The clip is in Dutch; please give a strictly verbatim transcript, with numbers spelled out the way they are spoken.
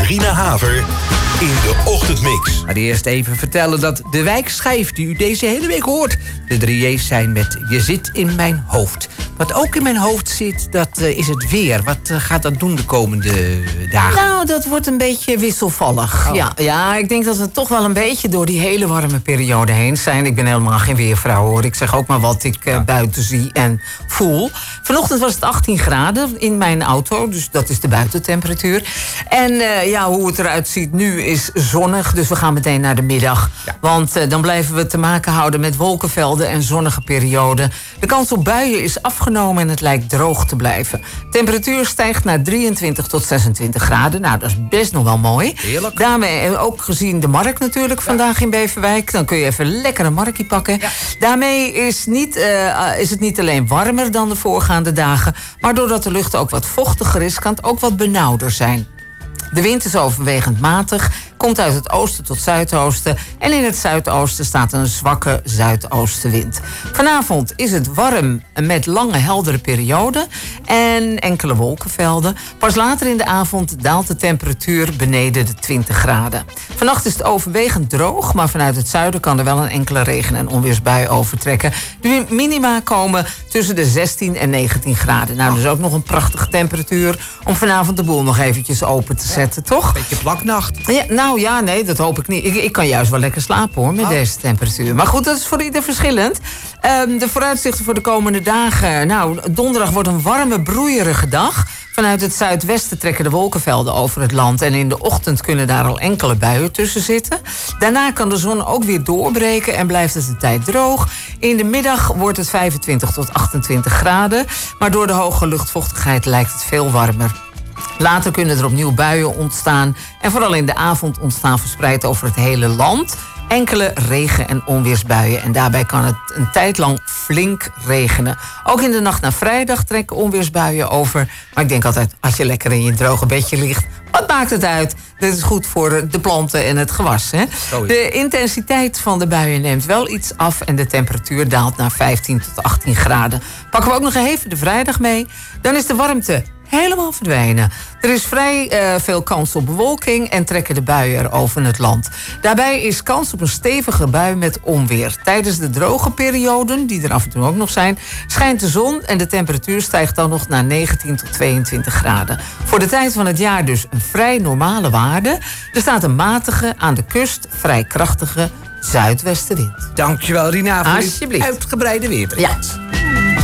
Rina Haver in de Ochtendmix. Maar eerst even vertellen dat de wijkschijf die u deze hele week hoort... de drie J's zijn met Je zit in mijn hoofd. Wat ook in mijn hoofd zit, dat uh, is het weer. Wat uh, gaat dat doen de komende dagen? Nou, dat wordt een beetje wisselvallig. Oh. Ja, ja, ik denk dat we toch wel een beetje door die hele warme periode heen zijn. Ik ben helemaal geen weervrouw, hoor. Ik zeg ook maar wat ik uh, ja. buiten zie en voel. Vanochtend was het achttien graden in mijn auto, dus dat is de buitentemperatuur. En uh, ja, hoe het eruit ziet nu is zonnig, dus we gaan meteen naar de middag. Ja. Want uh, dan blijven we te maken houden met wolkenvelden en zonnige perioden. De kans op buien is afgenomen en het lijkt droog te blijven. Temperatuur stijgt naar drieëntwintig tot zesentwintig graden. Nou, dat is best nog wel mooi. Heerlijk. Daarmee ook gezien de markt natuurlijk ja. vandaag in Beverwijk. Dan kun je even lekker een markje pakken. Ja. Daarmee is, niet, uh, is het niet alleen warmer dan de voorgaande dagen, maar doordat de lucht ook wat vochtiger is, kan het ook wat benauwder zijn. De wind is overwegend matig, komt uit het oosten tot zuidoosten en in het zuidoosten staat een zwakke zuidoostenwind. Vanavond is het warm met lange heldere perioden en enkele wolkenvelden. Pas later in de avond daalt de temperatuur beneden de twintig graden. Vannacht is het overwegend droog, maar vanuit het zuiden kan er wel een enkele regen- en onweersbui overtrekken. De minima komen tussen de zestien en negentien graden. Nou, dus ook nog een prachtige temperatuur om vanavond de boel nog eventjes open te zetten, ja, toch? Beetje plaknacht. Ja, nou ja, nee, dat hoop ik niet. Ik, ik kan juist wel lekker slapen, hoor, met oh. deze temperatuur. Maar goed, dat is voor ieder verschillend. Um, de vooruitzichten voor de komende dagen. Nou, donderdag wordt een warme, broeierige dag. Vanuit het zuidwesten trekken de wolkenvelden over het land. En in de ochtend kunnen daar al enkele buien tussen zitten. Daarna kan de zon ook weer doorbreken en blijft het de tijd droog. In de middag wordt het vijfentwintig tot achtentwintig graden. Maar door de hoge luchtvochtigheid lijkt het veel warmer. Later kunnen er opnieuw buien ontstaan. En vooral in de avond ontstaan verspreid over het hele land enkele regen- en onweersbuien. En daarbij kan het een tijd lang flink regenen. Ook in de nacht naar vrijdag trekken onweersbuien over. Maar ik denk altijd, als je lekker in je droge bedje ligt, wat maakt het uit? Dit is goed voor de planten en het gewas. Hè? De intensiteit van de buien neemt wel iets af en de temperatuur daalt naar vijftien tot achttien graden. Pakken we ook nog even de vrijdag mee, dan is de warmte helemaal verdwijnen. Er is vrij uh, veel kans op bewolking en trekken de buien er over het land. Daarbij is kans op een stevige bui met onweer. Tijdens de droge perioden, die er af en toe ook nog zijn, schijnt de zon en de temperatuur stijgt dan nog naar negentien tot tweeëntwintig graden. Voor de tijd van het jaar dus een vrij normale waarde. Er staat een matige, aan de kust vrij krachtige zuidwestenwind. Dankjewel, Rina, voor dit uitgebreide weerbericht. Ja.